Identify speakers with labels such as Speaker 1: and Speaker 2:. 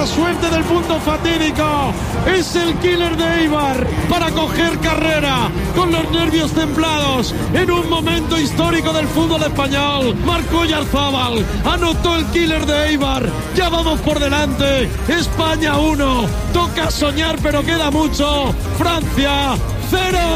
Speaker 1: la suerte del punto fatídico. Es el killer de Eibar para coger carrera con los nervios templados en un momento histórico del fútbol español. Marcó Oyarzábal, anotó el killer de Eibar. Ya vamos por delante. España 1. Toca soñar, pero queda mucho. Francia 0.